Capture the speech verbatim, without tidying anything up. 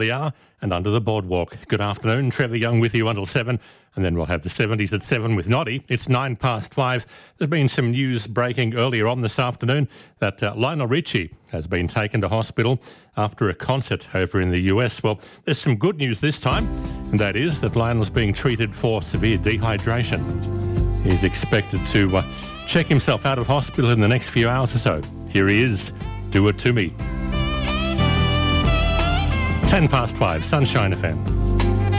We are and under the boardwalk. Good afternoon, Trevor Young with you until seven, and then we'll have the seventies at seven with Noddy. It's nine past five. There's been some news breaking earlier on this afternoon that uh, Lionel Richie has been taken to hospital after a concert over in the U S. Well, there's some good news this time, and that is that Lionel's being treated for severe dehydration. He's expected to uh, check himself out of hospital in the next few hours or so. Here he is. Do it to me. ten past five, Sunshine F M.